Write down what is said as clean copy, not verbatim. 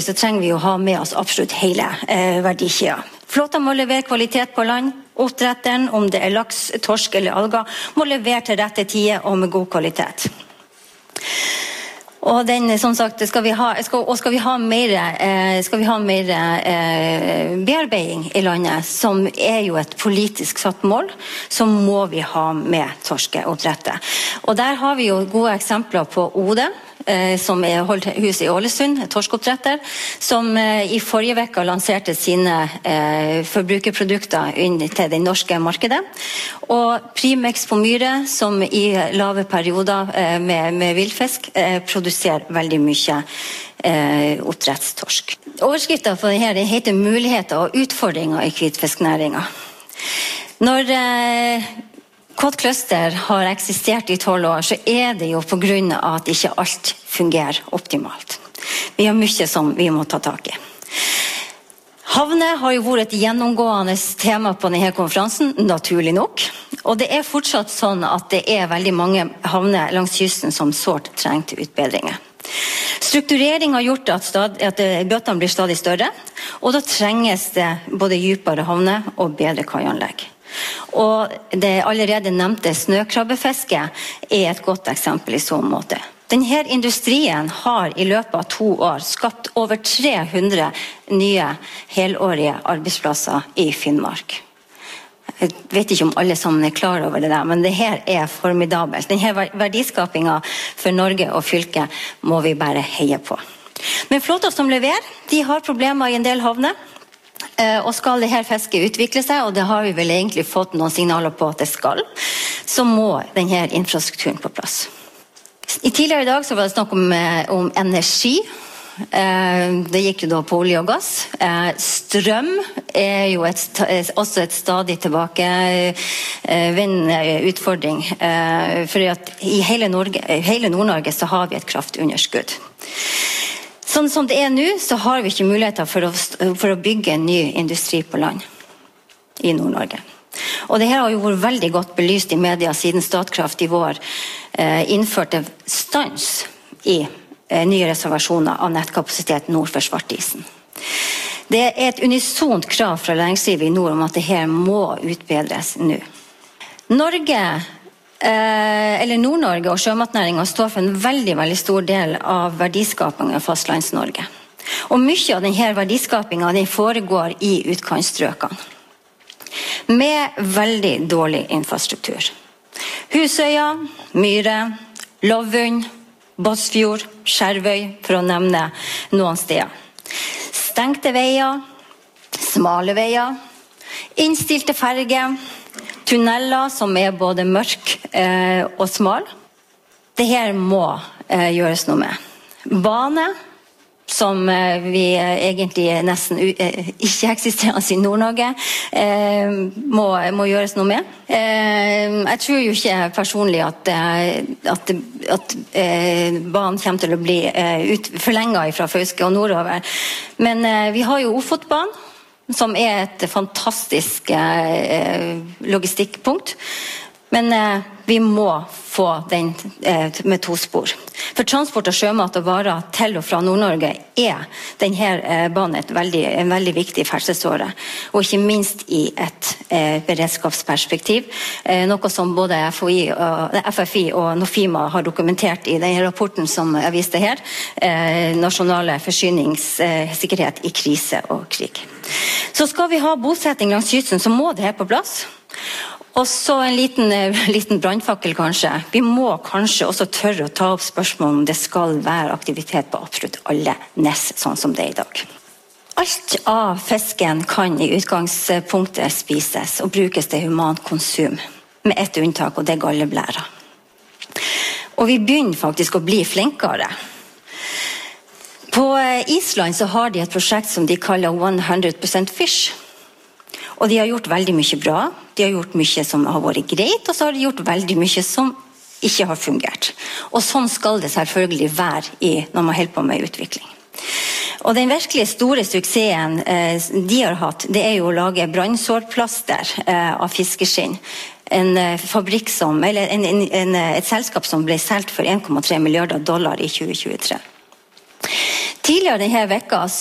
Så trenger vi å ha med oss absolutt hele verdikjeden. Flåten må levere kvalitet på land. Oppdretteren, om det laks, torsk eller alger, må levere til rette tider og med god kvalitet. Og den, som sagt, skal vi ha mer bearbeiding i landet, som jo et politisk satt mål, så må vi ha med torskeoppdrettet. Og der har vi jo gode eksempler på Ode, som holdt hus i Ålesund, torskeoppdretter, som i forrige vekk lanserte sine forbrukerprodukter inn til det norske markedet. Og Primex på Myre, som i lave perioder med villfisk, produserer veldig mye oppdrettstorsk. Overskriften for dette heter muligheter og utfordringer i hvitfisknæringen. Når Cod Cluster har eksistert i 12 år, så det jo på grunn av at ikke alt fungerer optimalt. Vi har mye som vi må ta tak i. Havner har jo vært et gjennomgående tema på denne konferansen, naturlig nok. Og det fortsatt sånn at det veldig mange havner langs kysten som sårt trenger utbedringer. Strukturering har gjort at båtene blir stadig større, og da trenges det både dypere havner og bedre kaianlegg. Og det allerede nevnte snøkrabbefisket et godt eksempel i så måte. Denne industrien har i løpet av 2 år skapt over 300 nye helårige arbeidsplasser i Finnmark. Jeg vet ikke om alle sammen klar over det der, men det her formidabelt. Denne verdiskapingen for Norge og fylket må vi bare heie på. Men flåter som leverer, de har problemer i en del havner. Og skal dette fisket utvikle seg, og det har vi vel egentlig fått noen signaler på at det skal, så må denne infrastrukturen på plass. Tidligere i dag så var det snakk om energi. Det gikk jo da på olje og gass. Strøm jo også et stadig tilbakevendende utfordring. For at i hele Nord-Norge så har vi et kraftunderskudd. Sånn som det nå, så har vi ikke muligheter for å bygge en ny industri på land i Nord-Norge. Og det her har jo vært veldig godt belyst i media siden Statkraft i vår innførte stans i nye reservasjoner av nettkapasitet nord for Svartisen. Det et unisont krav fra næringslivet i nord om at det her må utbedres nå. Nord-Norge og sjømatnæringen står for en veldig, veldig stor del av verdiskapingen av fastlands-Norge. Og mye av denne verdiskapingen foregår i utkantstrøkene, med veldig dårlig infrastruktur. Husøya, Myre, Lovund, Båtsfjord, Skjervøy, for å nevne noen steder. Stengte veier, smale veier, innstilte ferger, tunneler som både mørk og smal. Det her må gjøres noe med. Bane, som vi egentlig nesten ikke eksisterer i Nord-Norge, må gjøres noe med. Jeg tror jo ikke personlig at banen kommer til å bli forlenget fra Fauske og nordover. Men vi har jo Ofotbanen, som et fantastisk logistikkpunkt. Men vi må få den med 2 spor. For transport av sjømat og varer til og fra Nord-Norge denne banen en veldig viktig ferdselsåre, og ikke minst i et beredskapsperspektiv, noe som både FFI og Nofima har dokumentert i denne rapporten som jeg viste her, nasjonale forsyningssikkerhet i krise og krig. Så skal vi ha bosetting langs kysten, så må det her på plass. Og så en liten brannfakkel kanskje. Vi må kanskje også tørre å ta opp spørsmål om det skal være aktivitet på absolutt alle nes, sånn som det i dag. Alt av fisken kan i utgangspunktet spises og brukes til humant konsum, med ett unntak, og det galleblæra. Og vi begynner faktisk å bli flinkere. På Island så har de et prosjekt som de kaller 100% Fish. Og de har gjort veldig mye bra, de har gjort mye som har vært greit, og så har de gjort veldig mye som ikke har fungert. Og sånn skal det selvfølgelig være når man holder på med utvikling. Og den virkelig store suksessen de har hatt, det jo å lage brannsårplaster av fiskeskinn. Et selskap som ble solgt for $1,3 milliarder i 2023. Tidligere denne vekka